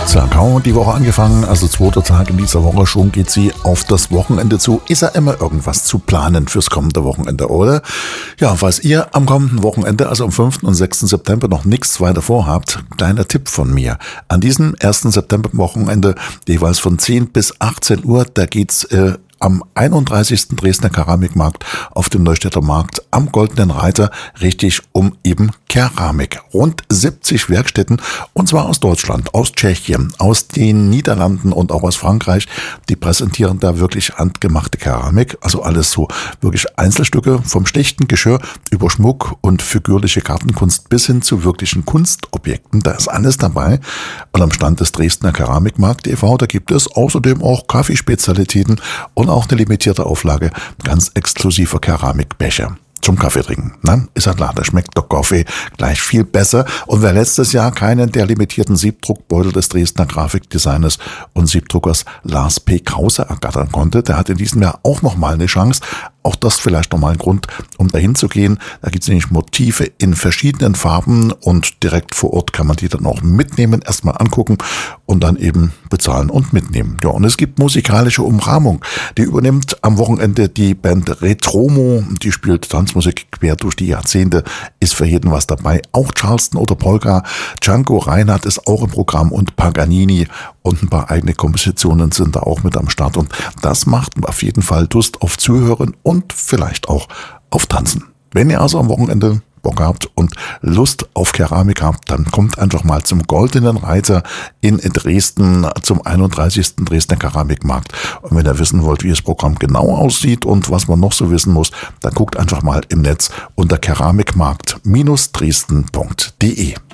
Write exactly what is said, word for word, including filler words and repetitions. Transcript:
So, kaum die Woche angefangen, also zweiter Tag in dieser Woche, schon geht sie auf das Wochenende zu. Ist ja immer irgendwas zu planen fürs kommende Wochenende, oder? Ja, falls ihr am kommenden Wochenende, also am fünften und sechsten September noch nichts weiter vorhabt, kleiner Tipp von mir. An diesem ersten September-Wochenende, jeweils von zehn bis achtzehn Uhr, da geht's äh, am einunddreißigsten Dresdner Keramikmarkt auf dem Neustädter Markt am Goldenen Reiter richtig um eben Keramik. Rund siebzig Werkstätten, und zwar aus Deutschland, aus Tschechien, aus den Niederlanden und auch aus Frankreich. Die präsentieren da wirklich handgemachte Keramik, also alles so wirklich Einzelstücke vom schlichten Geschirr über Schmuck und figürliche Gartenkunst bis hin zu wirklichen Kunstobjekten. Da ist alles dabei. Und am Stand des Dresdner Keramikmarkt e V, da gibt es außerdem auch Kaffeespezialitäten und auch eine limitierte Auflage ganz exklusiver Keramikbecher zum Kaffee trinken. Na, ist ja klar, da schmeckt der Kaffee gleich viel besser. Und wer letztes Jahr keinen der limitierten Siebdruckbeutel des Dresdner Grafikdesigners und Siebdruckers Lars P. Krause ergattern konnte, der hat in diesem Jahr auch nochmal eine Chance. Auch das vielleicht nochmal ein Grund, um dahin zu gehen. Da gibt es nämlich Motive in verschiedenen Farben und direkt vor Ort kann man die dann auch mitnehmen, erstmal angucken und dann eben bezahlen und mitnehmen. Ja, und es gibt musikalische Umrahmung. Die übernimmt am Wochenende die Band Retromo. Die spielt Tanzmusik quer durch die Jahrzehnte, ist für jeden was dabei. Auch Charleston oder Polka. Django Reinhardt ist auch im Programm und Paganini und ein paar eigene Kompositionen sind da auch mit am Start. Und das macht auf jeden Fall Lust auf Zuhören und vielleicht auch auf Tanzen. Wenn ihr also am Wochenende Bock habt und Lust auf Keramik habt, dann kommt einfach mal zum Goldenen Reiter in Dresden zum einunddreißigsten Dresdner Keramikmarkt. Und wenn ihr wissen wollt, wie das Programm genau aussieht und was man noch so wissen muss, dann guckt einfach mal im Netz unter keramikmarkt Bindestrich dresden punkt de.